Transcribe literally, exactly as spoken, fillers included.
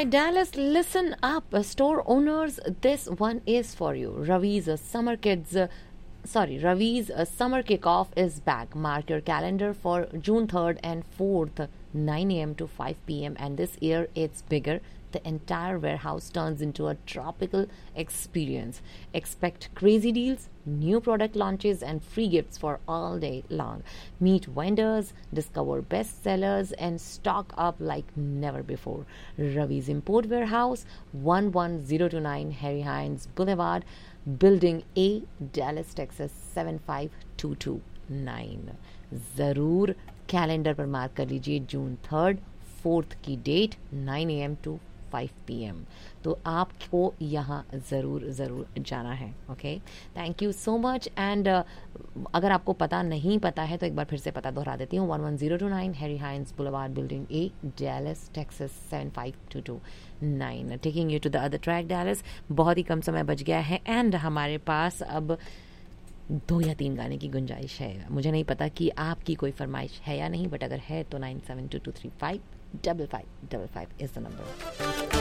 right, Dallas, listen up. Uh, Store owners, this one is for you. Ravi's uh, Summer Kids. Uh, sorry, Ravi's uh, Summer Kickoff is back. Mark your calendar for June third and fourth, nine a.m. to five p.m. And this year it's bigger. The entire warehouse turns into a tropical experience. Expect crazy deals, new product launches, and free gifts for all day long. Meet vendors, discover best sellers, and stock up like never before. Ravi's Import Warehouse, one one zero two nine Harry Hines Boulevard, Building A, Dallas, Texas seven five two two nine. ज़रूर calendar पर mark कर लीजिए June third fourth की date nine A M to five P M. तो आपको यहाँ ज़रूर ज़रूर जाना है. Okay, thank you so much. And अगर आपको पता नहीं पता है तो एक बार फिर से पता दोहरा देती हूँ. One one zero two nine Harry Hynes boulevard, building A, Dallas, Texas seven five to to nine. Taking you to the other track Dallas. बहुत ही कम समय बच गया है एंड हमारे पास अब दो या तीन गाने की गुंजाइश है. मुझे नहीं पता कि आपकी कोई फरमाइश है या नहीं, बट अगर है तो nine seven to to three five double five double five is the number.